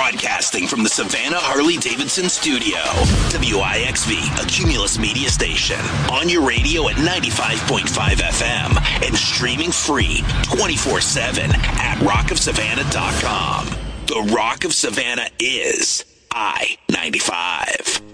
Broadcasting from the Savannah Harley-Davidson studio. WIXV, a Cumulus media station. On your radio at 95.5 FM and streaming free 24/7 at rockofsavannah.com. The Rock of Savannah is I-95.